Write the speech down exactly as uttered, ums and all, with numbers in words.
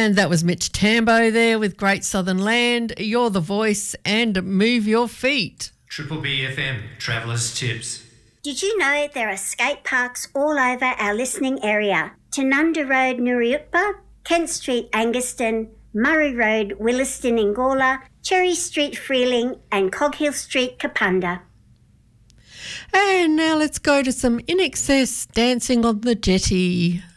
And that was Mitch Tambo there with Great Southern Land. You're the voice and move your feet. Triple B F M, Traveller's Tips. Did you know there are skate parks all over our listening area? Tanunda Road, Nuriutpa, Kent Street, Angaston, Murray Road, Williston, Ingala, Cherry Street, Freeling and Coghill Street, Kapunda. And now let's go to some In Excess Dancing on the Jetty.